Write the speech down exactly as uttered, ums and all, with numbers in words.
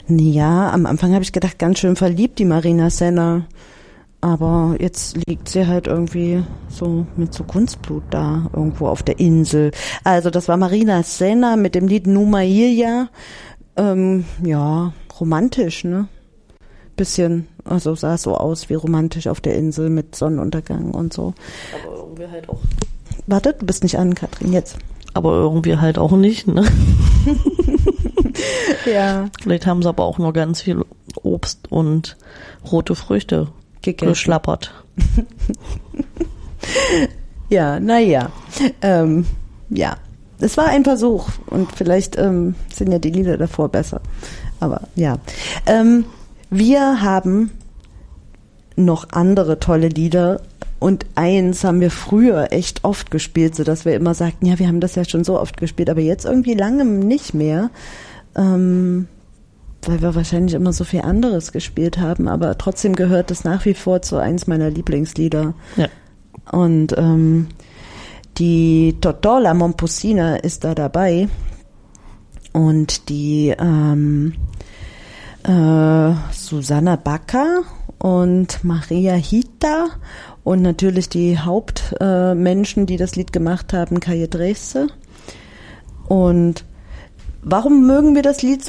Ja, am Anfang habe ich gedacht, ganz schön verliebt, die Marina Senna. Aber jetzt liegt sie halt irgendwie so mit so Kunstblut da, irgendwo auf der Insel. Also das war Marina Senna mit dem Lied Numa Ilja. Ähm, ja, romantisch, ne? Bisschen, also sah so aus wie romantisch auf der Insel mit Sonnenuntergang und so. Aber irgendwie halt auch. Warte, du bist nicht an, Katrin, jetzt. Aber irgendwie halt auch nicht, ne? Ja. Vielleicht haben sie aber auch nur ganz viel Obst und rote Früchte Gegessen. geschlappert. Ja, naja. Ähm, ja, es war ein Versuch und vielleicht ähm, sind ja die Lieder davor besser. Aber ja. Ähm, wir haben noch andere tolle Lieder und eins haben wir früher echt oft gespielt, sodass wir immer sagten, ja, wir haben das ja schon so oft gespielt, aber jetzt irgendwie langem nicht mehr. Ähm, weil wir wahrscheinlich immer so viel anderes gespielt haben, aber trotzdem gehört das nach wie vor zu eins meiner Lieblingslieder. Ja. Und ähm, die Totò La Momposina ist da dabei und die ähm, äh, Susanna Backer und Maria Hita und natürlich die Hauptmenschen, äh, die das Lied gemacht haben, Calle Dresse. Und warum mögen wir das Lied so?